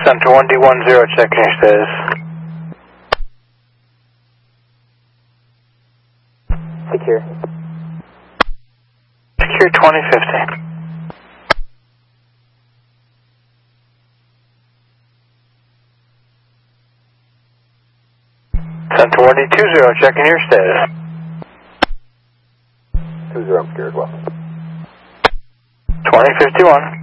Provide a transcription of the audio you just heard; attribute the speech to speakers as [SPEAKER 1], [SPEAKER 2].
[SPEAKER 1] Center 1D10, checking your status.
[SPEAKER 2] Secure.
[SPEAKER 1] Secure 2050. Center 1D20, checking your status.
[SPEAKER 2] 20, I'm secure as well.
[SPEAKER 1] 2051.